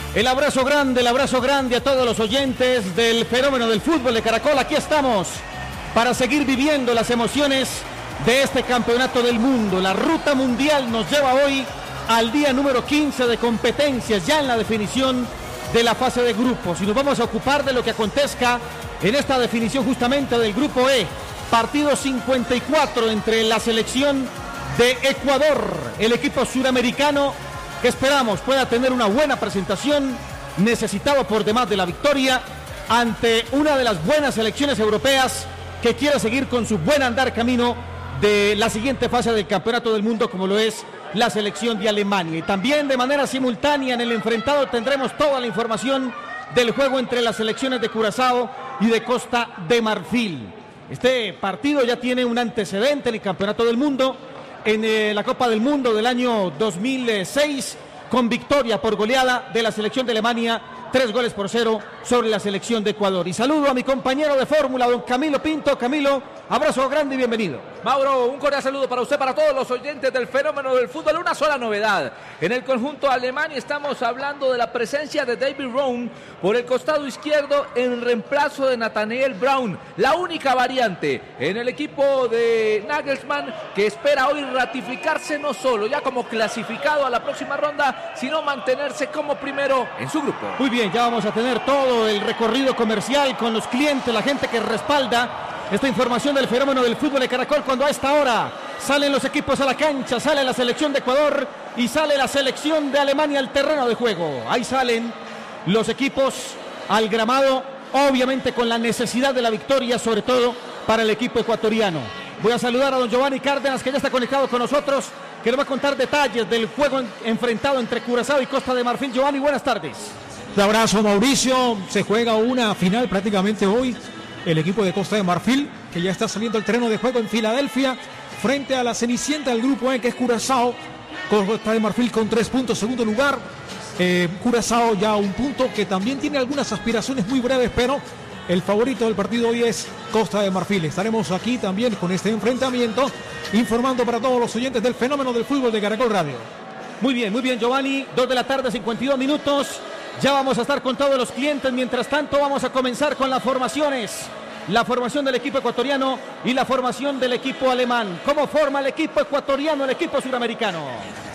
El abrazo grande a todos los oyentes del fenómeno del fútbol de Caracol. Aquí estamos para seguir viviendo las emociones de este campeonato del mundo. La ruta mundial nos lleva hoy al día número 15 de competencias, ya en la definición de la fase de grupos. Y nos vamos a ocupar de lo que acontezca en esta definición justamente del grupo E. Partido 54 entre la selección de Ecuador, el equipo suramericano, que esperamos pueda tener una buena presentación, necesitado por demás de la victoria ante una de las buenas selecciones europeas que quiere seguir con su buen andar camino de la siguiente fase del campeonato del mundo, como lo es la selección de Alemania. Y también de manera simultánea en el enfrentado tendremos toda la información del juego entre las selecciones de Curazao y de Costa de Marfil. Este partido ya tiene un antecedente en el campeonato del mundo, en la Copa del Mundo del año 2006, con victoria por goleada de la selección de Alemania, 3-0 sobre la selección de Ecuador. Y saludo a mi compañero de fórmula, don Camilo Pinto. Camilo, abrazo grande y bienvenido. Mauro, un cordial saludo para usted, para todos los oyentes del fenómeno del fútbol. Una sola novedad: en el conjunto alemán estamos hablando de la presencia de David Raum por el costado izquierdo en reemplazo de Nathaniel Brown. La única variante en el equipo de Nagelsmann, que espera hoy ratificarse no solo ya como clasificado a la próxima ronda, sino mantenerse como primero en su grupo. Muy bien, ya vamos a tener todo el recorrido comercial con los clientes, la gente que respalda esta información del fenómeno del fútbol de Caracol, cuando a esta hora salen los equipos a la cancha, sale la selección de Ecuador y sale la selección de Alemania al terreno de juego. Ahí salen los equipos al gramado, obviamente con la necesidad de la victoria, sobre todo para el equipo ecuatoriano. Voy a saludar a don Giovanni Cárdenas, que ya está conectado con nosotros, que nos va a contar detalles del juego enfrentado entre Curazao y Costa de Marfil. Giovanni, buenas tardes. Un abrazo, Mauricio. Se juega una final prácticamente hoy. El equipo de Costa de Marfil, que ya está saliendo al terreno de juego en Filadelfia, frente a la cenicienta del grupo E, que es Curazao. Costa de Marfil con 3 puntos, segundo lugar. Curazao ya un punto, que también tiene algunas aspiraciones muy breves, pero el favorito del partido hoy es Costa de Marfil. Estaremos aquí también con este enfrentamiento, informando para todos los oyentes del fenómeno del fútbol de Caracol Radio. Muy bien, Giovanni. 2 de la tarde, 52 minutos. Ya vamos a estar con todos los clientes. Mientras tanto, vamos a comenzar con las formaciones. La formación del equipo ecuatoriano y la formación del equipo alemán. ¿Cómo forma el equipo ecuatoriano, el equipo suramericano?